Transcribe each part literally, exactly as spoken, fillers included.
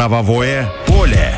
Правовое поле.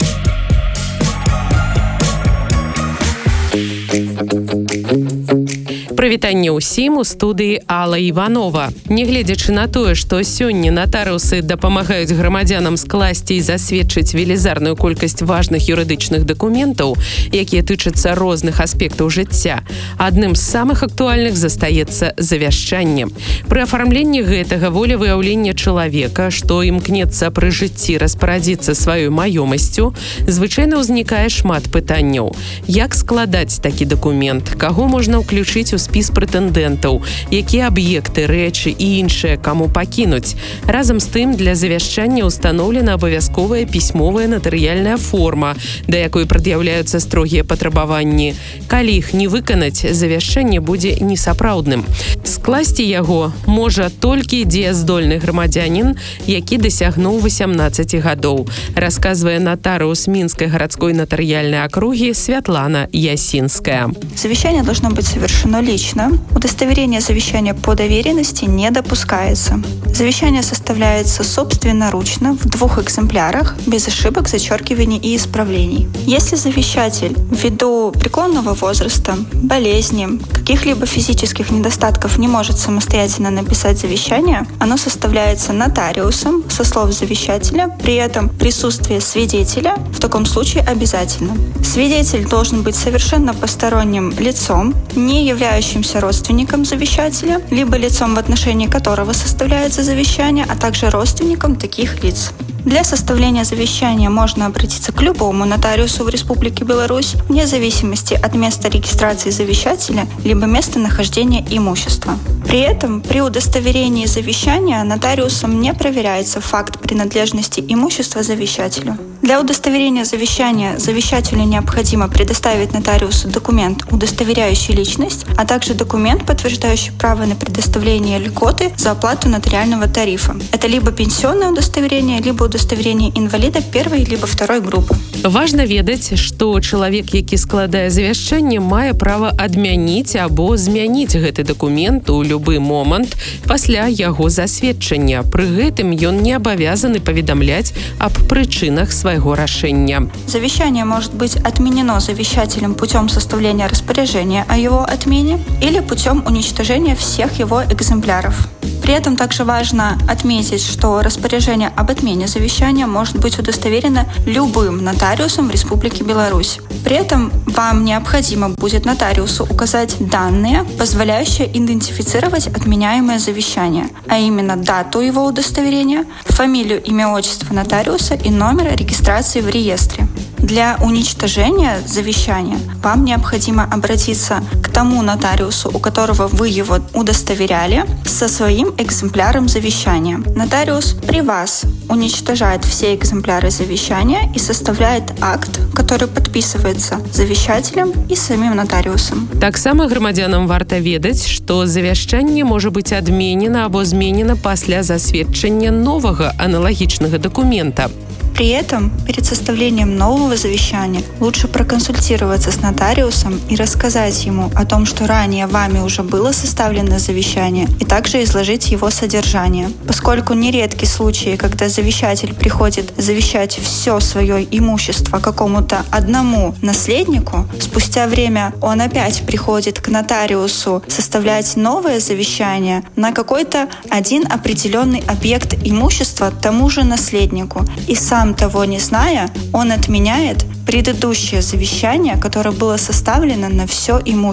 Прывітанне ўсім у студыі Алла Іванова. Нягледзячы на тое, што сёння натарыусы дапамагаюць грамадзянам скласці і засведчыць велізарную колькасць важных юрыдычных дакументаў, якія тычацца розных аспектаў жыцця, адным з самых актуальных застаецца завяшчанне. Пры афармленні гэтага волевыяўлення чалавека, што імкнецца пры жыцці распарадзіцца сваёй маёмасцю, звычайна ўзнікае шмат пытанняў. Як складаць такі дакумент? Каго можна ўключыць у спіс прэтэндэнтаў, якія аб'екты, рэчы і іншыя каму пакінуць. Разам з тым, для завяшчання ўстаноўлена абавязковая пісьмовая натарыяльная форма, да якой прад'яўляюцца строгія патрабаванні. Калі іх не выканаць, завяшчанне будзе несапраўдным. Скласці яго можа толькі дзеяздольны грамадзянін, які дасягнуў васямнаццаці гадоў, расказвае нотариус Минской городской нотариальной округи Святлана Ясинская. Завещание должно быть совершено лично. Удостоверение завещания по доверенности не допускается. Завещание составляется собственноручно в двух экземплярах, без ошибок, зачеркиваний и исправлений. Если завещатель ввиду преклонного возраста, болезни, каких-либо физических недостатков не может самостоятельно написать завещание, оно составляется нотариусом со слов завещателя, при этом присутствие свидетеля в таком случае обязательно. Свидетель должен быть совершенно посторонним лицом, не являющимся родственником завещателя, либо лицом, в отношении которого составляется завещание, а также родственником таких лиц. Для составления завещания можно обратиться к любому нотариусу в Республике Беларусь, вне зависимости от места регистрации завещателя либо места нахождения имущества. При этом при удостоверении завещания нотариусом не проверяется факт принадлежности имущества завещателю. Для удостоверения завещания завещателю необходимо предоставить нотариусу документ, удостоверяющий личность, а также документ, подтверждающий право на предоставление льготы за оплату нотариального тарифа. Это либо пенсионное удостоверение, либо удостоверение инвалида первой либо второй группы. Важна ведаць, што чалавек, які складае завяшчанне, мае права адмяніць або змяніць гэты дакумент у любы момант пасля яго засведчання. Пры гэтым ён не абавязаны паведамляць аб прычынах свайго рашэння. Завещание может быть отменено завещателем путем составления распоряжения о его отмене или путем уничтожения всех его экземпляров. При этом также важно отметить, что распоряжение об отмене завещания может быть удостоверено любым нотариусом в Республике Беларусь. При этом вам необходимо будет нотариусу указать данные, позволяющие идентифицировать отменяемое завещание, а именно дату его удостоверения, фамилию, имя, отчество нотариуса и номер регистрации в реестре. Для уничтожения завещания вам необходимо обратиться к тому нотариусу, у которого вы его удостоверяли, со своим экземпляром завещания. Нотариус при вас уничтожает все экземпляры завещания и составляет акт, который подписывается завещателем и самим нотариусом. Таксама грамадзянам варта ведаць, што завяшчанне можа быць адменена або зменена пасля засведчання новага аналагічнага дакумента. При этом перед составлением нового завещания лучше проконсультироваться с нотариусом и рассказать ему о том, что ранее вами уже было составлено завещание, и также изложить его содержание. Поскольку нередки случаи, когда завещатель приходит завещать все свое имущество какому-то одному наследнику, спустя время он опять приходит к нотариусу составлять новое завещание на какой-то один определенный объект имущества тому же наследнику. И сам того не зная, он отменяет предыдущее завещание, которое было составлено на все имущество.